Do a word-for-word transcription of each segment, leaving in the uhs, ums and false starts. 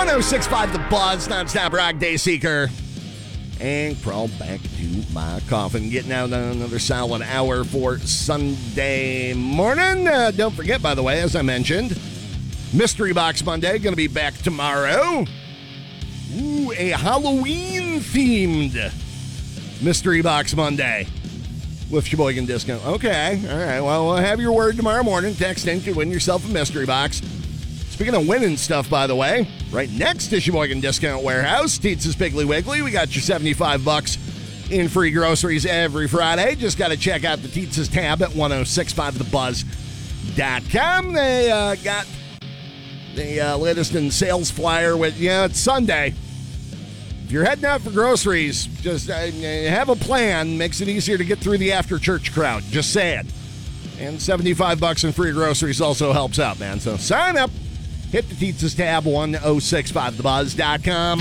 one oh six point five The Buzz, nonstop rock, Dayseeker. And crawl back to my coffin. Getting out another solid hour for Sunday morning. Uh, don't forget, by the way, as I mentioned, Mystery Box Monday, going to be back tomorrow. Ooh, a Halloween-themed Mystery Box Monday with Sheboygan Discount. Okay, all right. Well, we'll have your word tomorrow morning. Text in to win yourself a mystery box. Speaking of winning stuff, by the way, right next to Sheboygan Discount Warehouse, Teetz's Piggly Wiggly, we got your seventy-five bucks in free groceries every Friday. Just got to check out the Teetz's tab at ten sixty-five the buzz dot com. They uh, got the uh, latest in sales flyer with, yeah, you know, it's Sunday. If you're heading out for groceries, just uh, have a plan. Makes it easier to get through the after-church crowd. Just saying. And seventy-five bucks in free groceries also helps out, man. So sign up. Hit the Teetz's tab, ten sixty-five the buzz dot com.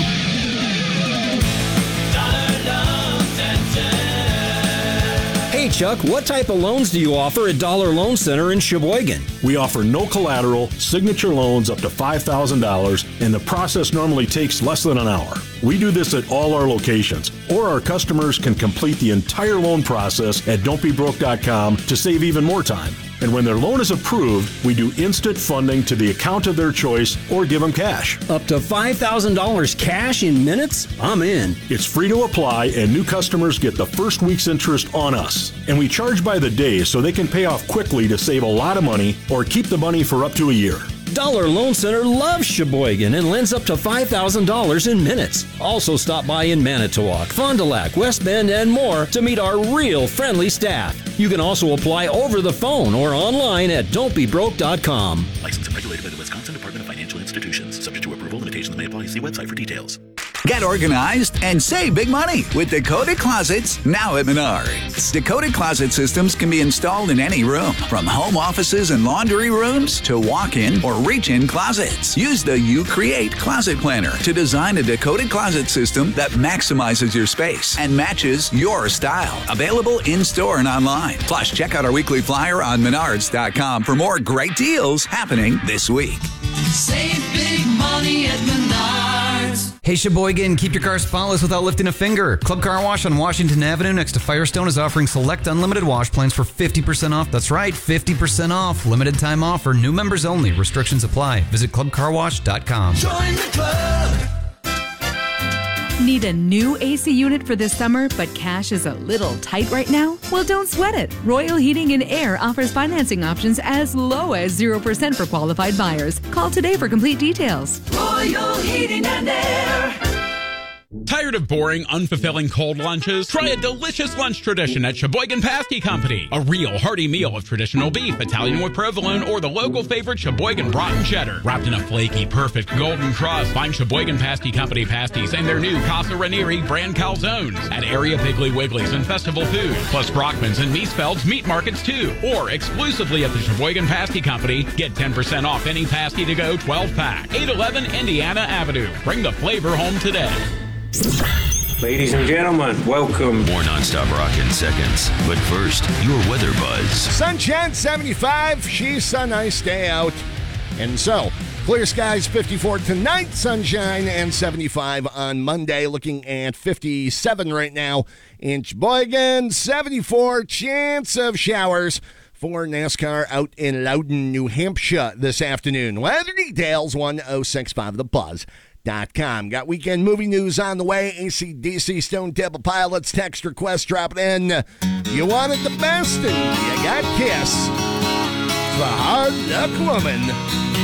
Hey, Chuck, what type of loans do you offer at Dollar Loan Center in Sheboygan? We offer no collateral, signature loans up to five thousand dollars, and the process normally takes less than an hour. We do this at all our locations, or our customers can complete the entire loan process at don't be broke dot com to save even more time. And when their loan is approved, we do instant funding to the account of their choice or give them cash. Up to five thousand dollars cash in minutes? I'm in. It's free to apply, and new customers get the first week's interest on us. And we charge by the day so they can pay off quickly to save a lot of money or keep the money for up to a year. Dollar Loan Center loves Sheboygan and lends up to five thousand dollars in minutes. Also stop by in Manitowoc, Fond du Lac, West Bend, and more to meet our real friendly staff. You can also apply over the phone or online at don't be broke dot com. Licensed and regulated by the Wisconsin Department of Financial Institutions. Subject to approval. Limitations may apply. See website for details. Get organized and save big money with Dakota Closets now at Menards. Dakota Closet systems can be installed in any room, from home offices and laundry rooms to walk-in or reach-in closets. Use the You Create Closet Planner to design a Dakota Closet system that maximizes your space and matches your style. Available in-store and online. Plus, check out our weekly flyer on menards dot com for more great deals happening this week. Save big money at Menards. Hey Sheboygan, keep your car spotless without lifting a finger. Club Car Wash on Washington Avenue next to Firestone is offering select unlimited wash plans for fifty percent off. That's right, fifty percent off. Limited time offer. New members only. Restrictions apply. Visit club car wash dot com. Join the club. Need a new A C unit for this summer, but cash is a little tight right now? Well, don't sweat it. Royal Heating and Air offers financing options as low as zero percent for qualified buyers. Call today for complete details. Royal Heating and Air. Tired of boring, unfulfilling cold lunches? Try a delicious lunch tradition at Sheboygan Pasty Company. A real hearty meal of traditional beef, Italian with provolone, or the local favorite Sheboygan brat and cheddar. Wrapped in a flaky, perfect golden crust, find Sheboygan Pasty Company pasties and their new Casa Ranieri brand calzones at area Piggly Wigglies and Festival Food, plus Brockman's and Miesfeld's meat markets too. Or exclusively at the Sheboygan Pasty Company, get ten percent off any pasty to go twelve pack. eight eleven Indiana Avenue. Bring the flavor home today. Ladies and gentlemen, welcome. More nonstop rock in seconds. But first, your weather buzz. Sunshine seventy-five. She's a nice day out. And so, clear skies fifty-four tonight, sunshine, and seventy-five on Monday. Looking at fifty-seven right now in Sheboygan. seventy-four, chance of showers for NASCAR out in Loudon, New Hampshire this afternoon. Weather details, ten sixty-five the buzz dot com. Got weekend movie news on the way. A C D C Stone Temple Pilots text request dropping in. You wanted the best and you got Kiss. The Hard Luck Woman.